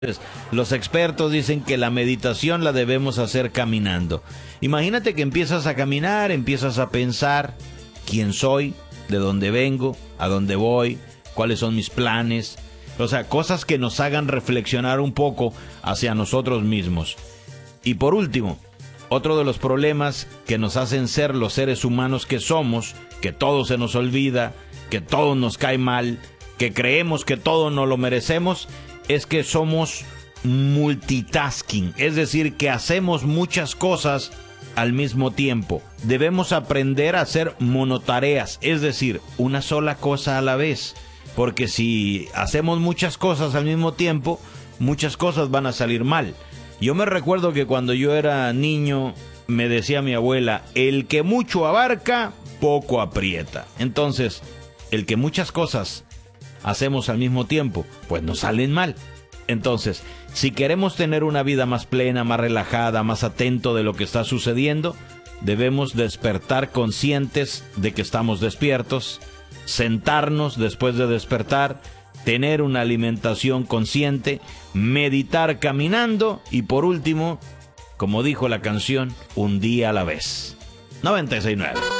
Los expertos dicen que la meditación la debemos hacer caminando. Imagínate que empiezas a caminar, empiezas a pensar quién soy, de dónde vengo, a dónde voy, cuáles son mis planes. O sea, cosas que nos hagan reflexionar un poco hacia nosotros mismos. Y por último, otro de los problemas que nos hacen ser los seres humanos que somos, que todo se nos olvida, que todo nos cae mal, que creemos que todo nos lo merecemos, es que somos multitasking, es decir, que hacemos muchas cosas al mismo tiempo. Debemos aprender a hacer monotareas, es decir, una sola cosa a la vez, porque si hacemos muchas cosas al mismo tiempo, muchas cosas van a salir mal. Yo me recuerdo que cuando yo era niño me decía mi abuela, el que mucho abarca, poco aprieta. Entonces, el que muchas cosas hacemos al mismo tiempo, pues nos salen mal. Entonces, si queremos tener una vida más plena, más relajada, más atento de lo que está sucediendo, debemos despertar conscientes de que estamos despiertos, sentarnos después de despertar, tener una alimentación consciente, meditar caminando y por último, como dijo la canción, un día a la vez. 96.9